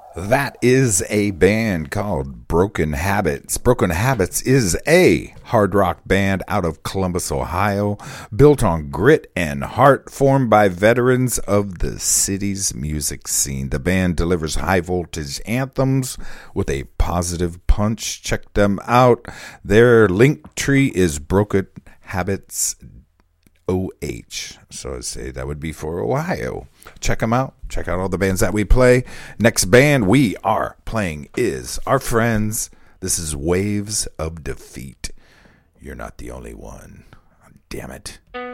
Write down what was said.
That is a band called Broken Habits. Broken Habits is a hard rock band out of Columbus, Ohio, built on grit and heart, formed by veterans of the city's music scene. The band delivers high voltage anthems with a positive punch. Check them out. Their link tree is Broken Habits OH. So I say that would be for Ohio. Check them out. Check out all the bands that we play. Next band we are playing is our friends. This is Waves of Defeat. You're not the only one. Damn it.